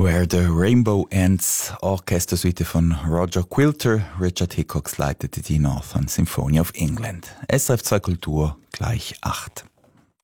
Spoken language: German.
Where the Rainbow Ends, Orchestersuite von Roger Quilter. Richard Hickox leitete die Northern Symphony of England. SRF 2 Kultur gleich 8.